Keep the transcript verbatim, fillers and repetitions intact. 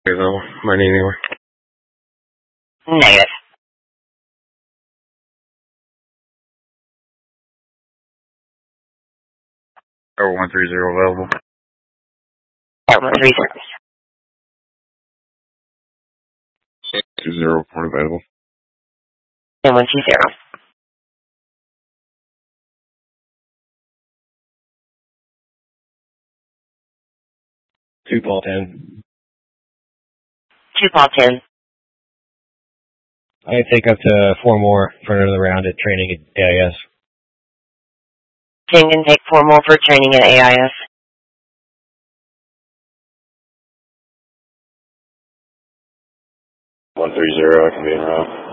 Available. My name anywhere. Negative. Tower one three zero available. Tower one three zero. Two zero report available. And one two zero. Two Paul ten. Two Paul ten. I take up to four more for another round at training at A I S. King can take four more for training at A I S. One three zero. I can be in route.